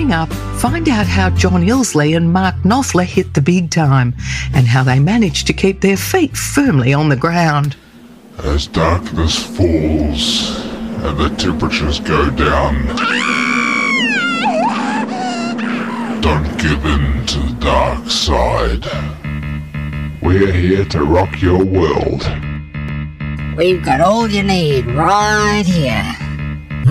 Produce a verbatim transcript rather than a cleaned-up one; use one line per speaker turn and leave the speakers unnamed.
Coming up, find out how John Ilsley and Mark Knopfler hit the big time and how they managed to keep their feet firmly on the ground.
As darkness falls and the temperatures go down, don't give in to the dark side. We're here to rock your world.
We've got all you need right here.